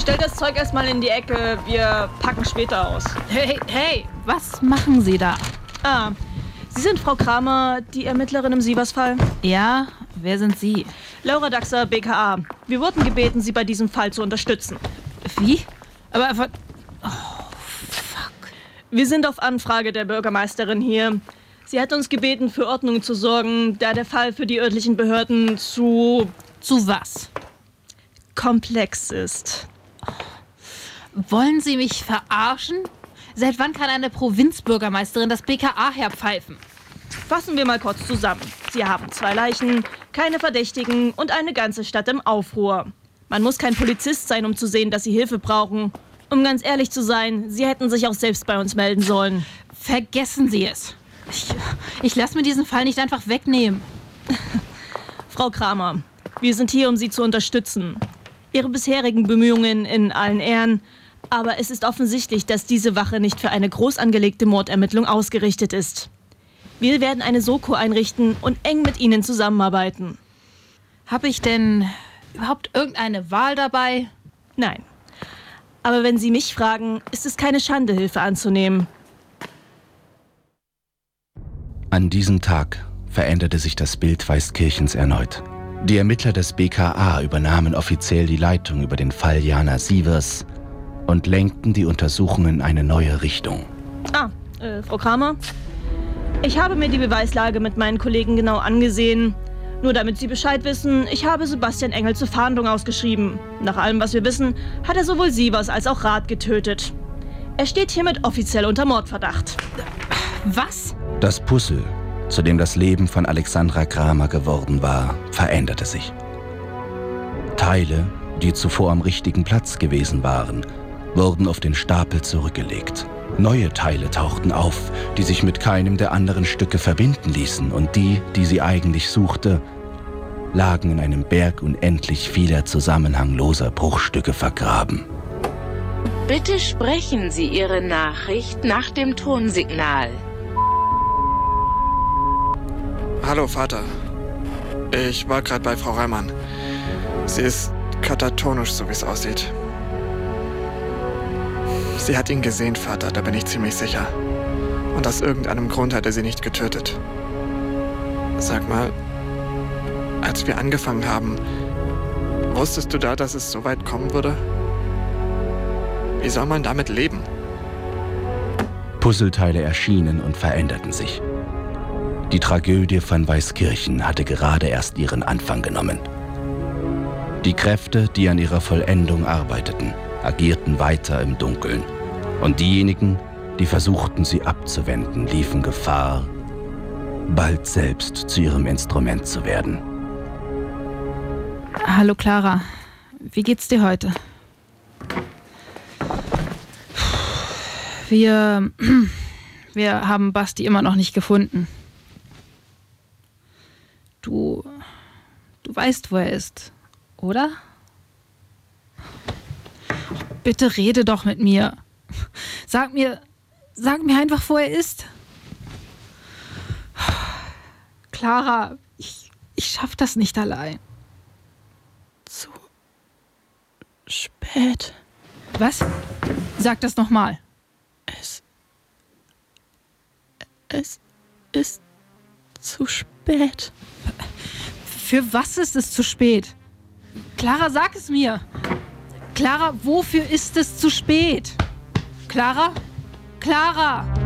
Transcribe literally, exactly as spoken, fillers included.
Stell das Zeug erstmal in die Ecke, wir packen später aus. Hey, hey, was machen Sie da? Ah, Sie sind Frau Kramer, die Ermittlerin im Sievers-Fall? Ja, wer sind Sie? Laura Daxer, B K A. Wir wurden gebeten, Sie bei diesem Fall zu unterstützen. Wie? Aber, aber... Oh, fuck. Wir sind auf Anfrage der Bürgermeisterin hier. Sie hat uns gebeten, für Ordnung zu sorgen, da der Fall für die örtlichen Behörden zu... Zu was? Komplex ist. Wollen Sie mich verarschen? Seit wann kann eine Provinzbürgermeisterin das B K A herpfeifen? Fassen wir mal kurz zusammen. Sie haben zwei Leichen, keine Verdächtigen und eine ganze Stadt im Aufruhr. Man muss kein Polizist sein, um zu sehen, dass Sie Hilfe brauchen. Um ganz ehrlich zu sein, Sie hätten sich auch selbst bei uns melden sollen. Vergessen Sie es. Ich, ich lasse mir diesen Fall nicht einfach wegnehmen. Frau Kramer, wir sind hier, um Sie zu unterstützen. Ihre bisherigen Bemühungen in allen Ehren, aber es ist offensichtlich, dass diese Wache nicht für eine groß angelegte Mordermittlung ausgerichtet ist. Wir werden eine Soko einrichten und eng mit Ihnen zusammenarbeiten. Habe ich denn überhaupt irgendeine Wahl dabei? Nein. Aber wenn Sie mich fragen, ist es keine Schande, Hilfe anzunehmen. An diesem Tag veränderte sich das Bild Weißkirchens erneut. Die Ermittler des B K A übernahmen offiziell die Leitung über den Fall Jana Sievers und lenkten die Untersuchungen in eine neue Richtung. Ah, äh, Frau Kramer? Ich habe mir die Beweislage mit meinen Kollegen genau angesehen. Nur damit Sie Bescheid wissen, ich habe Sebastian Engel zur Fahndung ausgeschrieben. Nach allem, was wir wissen, hat er sowohl Sievers als auch Rath getötet. Er steht hiermit offiziell unter Mordverdacht. Was? Das Puzzle, zu dem das Leben von Alexandra Kramer geworden war, veränderte sich. Teile, die zuvor am richtigen Platz gewesen waren, wurden auf den Stapel zurückgelegt. Neue Teile tauchten auf, die sich mit keinem der anderen Stücke verbinden ließen, und die, die sie eigentlich suchte, lagen in einem Berg unendlich vieler zusammenhangloser Bruchstücke vergraben. Bitte sprechen Sie Ihre Nachricht nach dem Tonsignal. Hallo, Vater. Ich war gerade bei Frau Reimann. Sie ist katatonisch, so wie es aussieht. Sie hat ihn gesehen, Vater, da bin ich ziemlich sicher. Und aus irgendeinem Grund hat er sie nicht getötet. Sag mal, als wir angefangen haben, wusstest du da, dass es so weit kommen würde? Wie soll man damit leben? Puzzleteile erschienen und veränderten sich. Die Tragödie von Weißkirchen hatte gerade erst ihren Anfang genommen. Die Kräfte, die an ihrer Vollendung arbeiteten, agierten weiter im Dunkeln. Und diejenigen, die versuchten, sie abzuwenden, liefen Gefahr, bald selbst zu ihrem Instrument zu werden. Hallo Clara, wie geht's dir heute? Wir, wir haben Basti immer noch nicht gefunden. Du, du weißt, wo er ist, oder? Bitte rede doch mit mir. Sag mir, sag mir einfach, wo er ist. Clara, ich, ich schaff das nicht allein. Zu spät. Was? Sag das nochmal. Es, es ist zu spät. Für was ist es zu spät? Clara, sag es mir. Clara, wofür ist es zu spät? Clara? Clara!